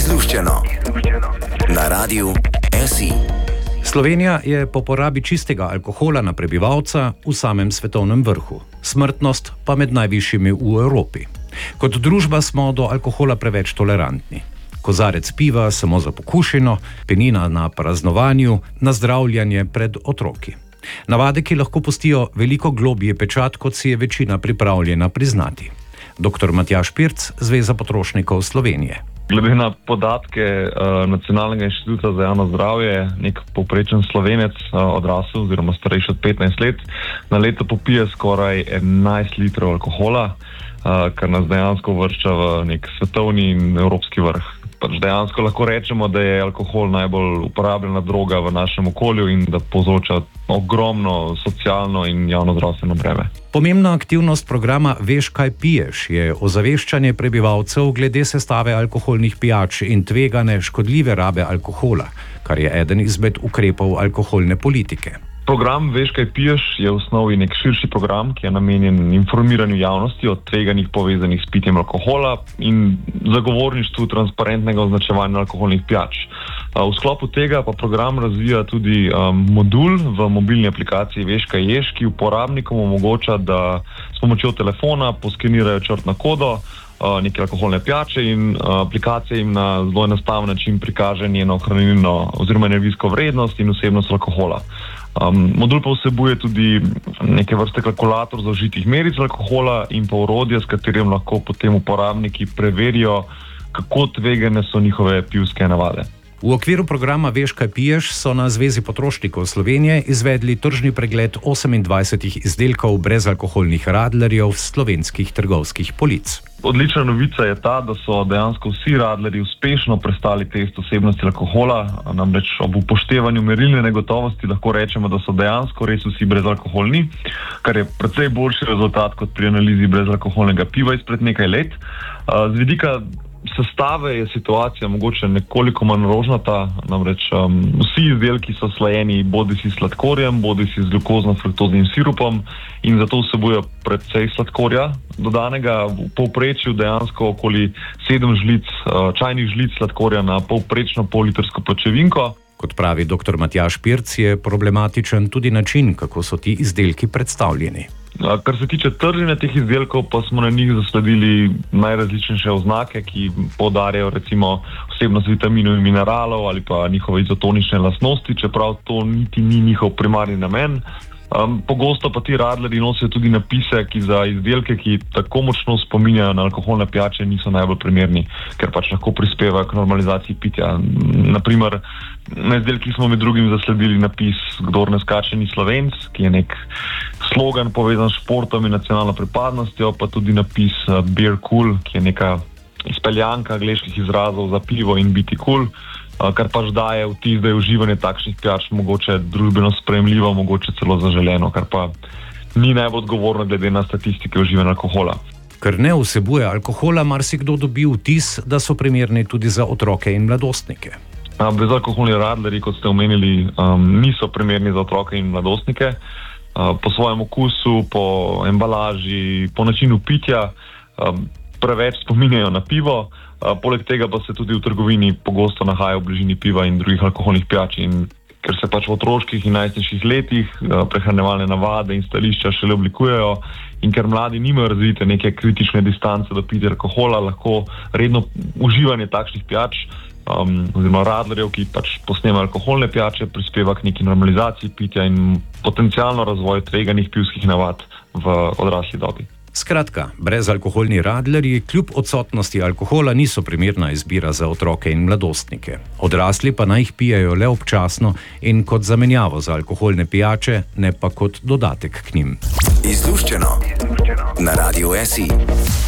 Izluščeno na Radiu SI. Slovenija je po porabi čistega alkohola na prebivalca v samem svetovnem vrhu, smrtnost pa med najvišjimi v Evropi. Kot družba smo do alkohola preveč tolerantni. Kozarec piva samo za pokušino, penina na praznovanju, nazdravljanje pred otroki. Navade, ki lahko pustijo veliko globji pečat, kot si je večina pripravljena priznati. Dr. Matjaž Pirc, Zveza potrošnikov Slovenije. Glede na podatke Nacionalnega inštituta za javno zdravje, nek povprečen Slovenec odrasel oziroma starejši od 15 let na leto popije skoraj 11 litrov alkohola, kar nas dejansko uvršča v nek svetovni in evropski vrh. Dejansko lahko rečemo, da je alkohol najbolj uporabljena droga v našem okolju in da povzroča ogromno socialno in javno zdravstveno breme. Pomembna aktivnost programa Veš, kaj piješ je ozaveščanje prebivalcev glede sestave alkoholnih pijač in tvegane škodljive rabe alkohola, kar je eden izmed ukrepov alkoholne politike. Program Veš, kaj piješ je v osnovi nek širši program, ki je namenjen informiranju javnosti o tveganjih povezanih s pitjem alkohola in zagovorništvu transparentnega označevanja alkoholnih pijač. V sklopu tega pa program razvija tudi modul v mobilni aplikaciji Veš, kaj ješ, ki uporabnikom omogoča, da s pomočjo telefona poskenirajo črtno kodo neke alkoholne pijače in aplikacija jim na zelo enostaven način prikaže njeno hranilno oziroma energijsko vrednost in vsebnost alkohola. Modul pa vsebuje tudi neke vrste kalkulator zaužitih meric alkohola in pa orodje, s katerim lahko potem uporabniki preverijo, kako tvegane so njihove pivske navade. V okviru programa Veš, kaj piješ so na Zvezi potrošnikov Slovenije izvedli tržni pregled 28 izdelkov brezalkoholnih radlerjev s slovenskih trgovskih polic. Odlična novica je ta, da so dejansko vsi radlerji uspešno prestali test vsebnosti alkohola, namreč ob upoštevanju merilne negotovosti lahko rečemo, da so dejansko res vsi brezalkoholni, kar je precej boljši rezultat kot pri analizi brezalkoholnega piva izpred nekaj let. Z vidika sestave je situacija mogoče nekoliko manj rožnata, namreč vsi izdelki so slajeni bodisi s sladkorjem, bodisi z glukozno-fruktoznim sirupom in zato vsebujejo precej sladkorja dodanega, v povprečju dejansko okoli 7 čajnih žlic sladkorja na povprečno pollitrsko pločevinko. Kot pravi dr. Matjaž Pirc, je problematičen tudi način, kako so ti izdelki predstavljeni. Kar se tiče trženja teh izdelkov, pa smo na njih zasledili najrazličnejše oznake, ki poudarjajo recimo vsebnost vitaminov in mineralov ali pa njihove izotonične lastnosti, čeprav to niti ni njihov primarni namen. Pogosto pa ti radlerji nosijo tudi napise, ki za izdelke, ki tako močno spominjajo na alkoholne pijače, niso najbolj primerni, ker pač lahko prispevajo k normalizaciji pitja. Naprimer, na izdelkih smo med drugim zasledili napis Kdor ne skače, ni Slovenc, ki je nek slogan povezan s športom in nacionalno pripadnostjo, pa tudi napis Beer Cool, ki je neka izpeljanka angleških izrazov za pivo in biti cool, kar pač daje vtis, da je uživanje takšnih pijač mogoče družbeno sprejemljivo, mogoče celo zaželeno, kar pa ni najbolj odgovorno glede na statistike uživanja alkohola. Ker ne vsebuje alkohola, marsikdo dobi vtis, da so primerni tudi za otroke in mladostnike. Brezalkoholni radlerji, kot ste omenili, niso primerni za otroke in mladostnike. Po svojem okusu, po embalaži, po načinu pitja preveč spominjajo na pivo. Poleg tega pa se tudi v trgovini pogosto nahajajo v bližini piva in drugih alkoholnih pijač. In ker se pač v otroških in najstniških letih prehranjevalne navade in stališča šele oblikujejo in ker mladi nimajo razvite neke kritične distance do pitja alkohola, lahko redno uživanje takšnih pijač oziroma radlerjev, ki pač posnemajo alkoholne pijače, prispeva k neki normalizaciji pitja in potencialno razvoju tveganih pivskih navad v odrasli dobi. Skratka, brezalkoholni radlerji kljub odsotnosti alkohola niso primerna izbira za otroke in mladostnike. Odrasli pa naj jih pijejo le občasno in kot zamenjavo za alkoholne pijače, ne pa kot dodatek k njim. Izluščeno na Radiu SI.